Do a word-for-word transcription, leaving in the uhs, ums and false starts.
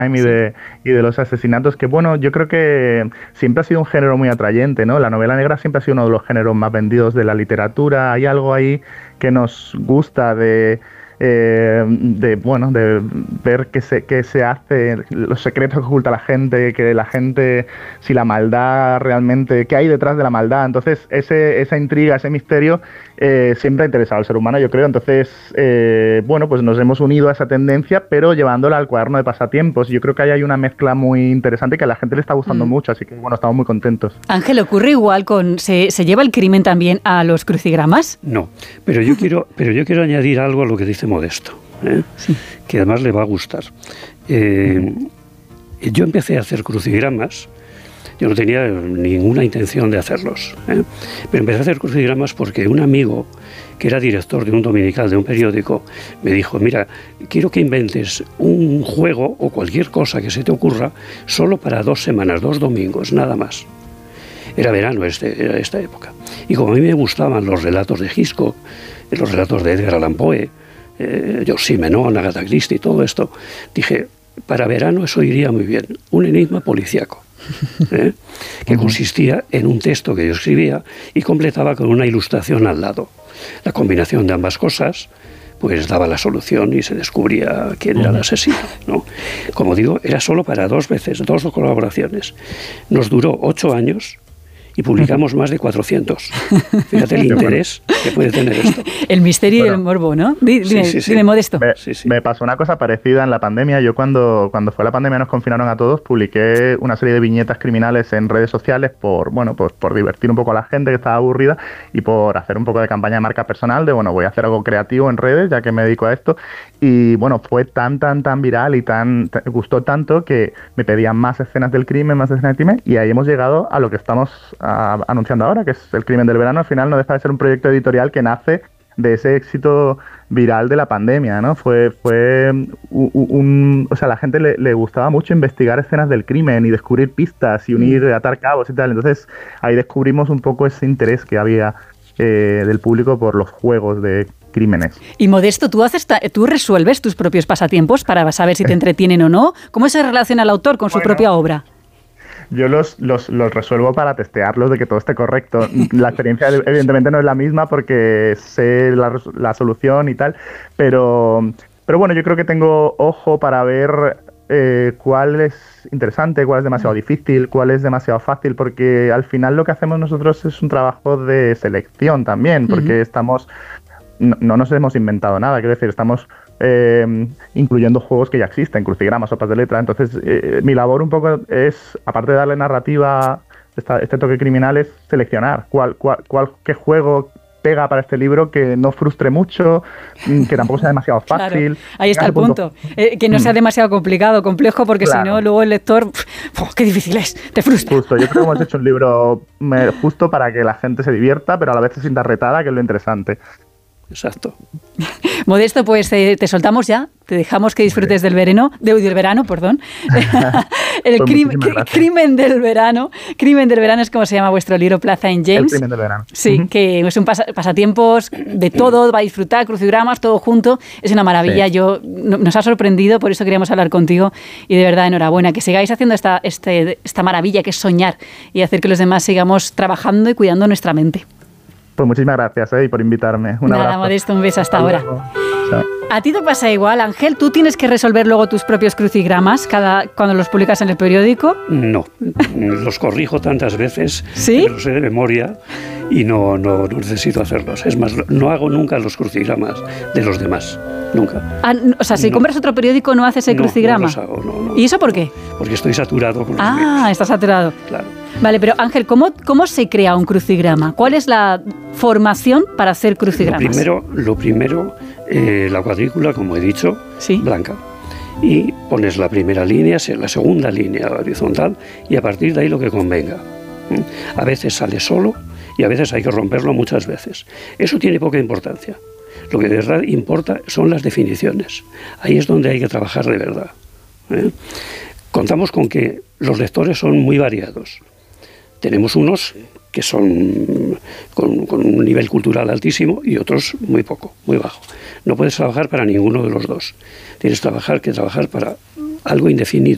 y de, y de los asesinatos, que bueno, yo creo que siempre ha sido un género muy atrayente, ¿no? La novela negra siempre ha sido uno de los géneros más vendidos de la literatura. Hay algo ahí que nos gusta de... Eh, de bueno de ver qué se, qué se hace, los secretos que oculta la gente, que la gente, si la maldad realmente, qué hay detrás de la maldad. Entonces ese, esa intriga, ese misterio eh, siempre ha interesado al ser humano, yo creo. Entonces eh, bueno, pues nos hemos unido a esa tendencia, pero llevándola al cuaderno de pasatiempos. Yo creo que ahí hay una mezcla muy interesante que a la gente le está gustando mm. mucho, así que bueno, estamos muy contentos. Ángel, ¿ocurre igual con se, se lleva el crimen también a los crucigramas? No, pero yo quiero pero yo quiero añadir algo a lo que dice Modesto, ¿eh? Sí. Que además le va a gustar. Eh, yo empecé a hacer crucigramas, yo no tenía ninguna intención de hacerlos, ¿eh? Pero empecé a hacer crucigramas porque un amigo que era director de un dominical, de un periódico, me dijo, mira, quiero que inventes un juego o cualquier cosa que se te ocurra solo para dos semanas, dos domingos, nada más. Era verano, este, era esta época. Y como a mí me gustaban los relatos de Hitchcock, los relatos de Edgar Allan Poe, eh, Georges Simenon, Agatha Christie, todo esto, dije, para verano eso iría muy bien. Un enigma policíaco, ¿eh? que consistía en un texto que yo escribía y completaba con una ilustración al lado. La combinación de ambas cosas pues daba la solución y se descubría quién era el asesino, ¿no? Como digo, era solo para dos veces, dos colaboraciones. Nos duró ocho años y publicamos más de cuatrocientos. Fíjate el interés que puede tener esto. El misterio bueno, y el morbo, ¿no? Dime, sí, sí, sí. dime Modesto. Me, sí, sí. me pasó una cosa parecida en la pandemia. Yo cuando, cuando fue la pandemia nos confinaron a todos, publiqué una serie de viñetas criminales en redes sociales por, bueno, pues por divertir un poco a la gente que estaba aburrida y por hacer un poco de campaña de marca personal de, bueno, voy a hacer algo creativo en redes ya que me dedico a esto. Y bueno, fue tan, tan, tan viral y tan, tan gustó tanto que me pedían más escenas del crimen, más escenas del crimen, y ahí hemos llegado a lo que estamos a, anunciando ahora, que es El crimen del verano. Al final no deja de ser un proyecto editorial que nace de ese éxito viral de la pandemia, ¿no? Fue, fue un, un o sea, a la gente le, le gustaba mucho investigar escenas del crimen y descubrir pistas y unir, atar cabos y tal. Entonces ahí descubrimos un poco ese interés que había eh, del público por los juegos de crímenes. Y Modesto, ¿tú, haces ta- ¿tú resuelves tus propios pasatiempos para saber si te entretienen o no? ¿Cómo se relaciona el autor con bueno, su propia obra? Yo los, los, los resuelvo para testearlos de que todo esté correcto. La experiencia evidentemente no es la misma porque sé la, la solución y tal, pero, pero bueno, yo creo que tengo ojo para ver eh, cuál es interesante, cuál es demasiado difícil, cuál es demasiado fácil, porque al final lo que hacemos nosotros es un trabajo de selección también, porque uh-huh. estamos... No, no nos hemos inventado nada, quiero decir, estamos eh, incluyendo juegos que ya existen, crucigramas, sopas de letra. Entonces, eh, mi labor un poco es, aparte de darle narrativa, esta, este toque criminal, es seleccionar cuál, cuál, cuál, qué juego pega para este libro, que no frustre mucho, que tampoco sea demasiado fácil. Claro, ahí está el punto, punto. Eh, que no sea demasiado complicado, complejo, porque claro. si no, luego el lector, ¡puf! ¡Qué difícil es! Te frustra. Justo, yo creo que hemos hecho un libro justo para que la gente se divierta, pero a la vez se sienta retada, que es lo interesante. Exacto. Modesto, pues eh, te soltamos ya, te dejamos que disfrutes del verano, de, del verano, perdón. El pues crimen, crimen del verano, crimen del verano es como se llama vuestro libro, Plaza en James. El crimen del verano. Sí, uh-huh. que es un pas- pasatiempos de todo, va a disfrutar, crucigramas, todo junto, es una maravilla. Sí. Yo no, nos ha sorprendido, por eso queríamos hablar contigo y de verdad enhorabuena, que sigáis haciendo esta, este, esta maravilla que es soñar y hacer que los demás sigamos trabajando y cuidando nuestra mente. Pues muchísimas gracias eh, por invitarme. Un Nada, abrazo. Modesto, un beso hasta, hasta ahora. ¿A ti te pasa igual, Ángel? ¿Tú tienes que resolver luego tus propios crucigramas cada, cuando los publicas en el periódico? No, los corrijo tantas veces, ¿sí? que los sé de memoria y no, no, no necesito hacerlos. Es más, no hago nunca los crucigramas de los demás, nunca. Ah, o sea, si no. compras otro periódico no haces el no, crucigrama. No los hago, no, no. ¿Y eso por qué? Porque estoy saturado con los Ah, libros. estás saturado. Claro. Vale, pero Ángel, ¿cómo, ¿cómo se crea un crucigrama? ¿Cuál es la formación para hacer crucigramas? Lo primero, lo primero eh, la cuadrícula, como he dicho, ¿sí? blanca. Y pones la primera línea, la segunda línea horizontal y a partir de ahí lo que convenga. A veces sale solo y a veces hay que romperlo muchas veces. Eso tiene poca importancia. Lo que de verdad importa son las definiciones. Ahí es donde hay que trabajar de verdad. ¿eh? Contamos con que los lectores son muy variados. Tenemos unos que son con, con un nivel cultural altísimo y otros muy poco, muy bajo. No puedes trabajar para ninguno de los dos. Tienes trabajar que trabajar para algo indefinido.